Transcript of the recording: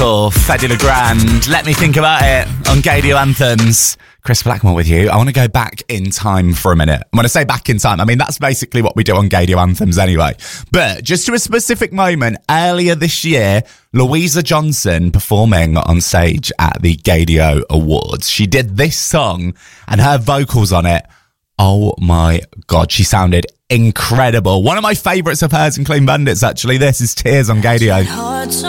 Michael, Fedde Le Grand, Let Me Think About It on Gaydio Anthems. Chris Blackmore with you. I want to go back in time for a minute. When I say back in time, I mean that's basically what we do on Gaydio Anthems anyway. But just to a specific moment earlier this year, Louisa Johnson performing on stage at the Gaydio Awards. She did this song and her vocals on it. Oh my God, she sounded incredible. One of my favourites of hers and Clean Bandits, actually. This is Tears on Gaydio.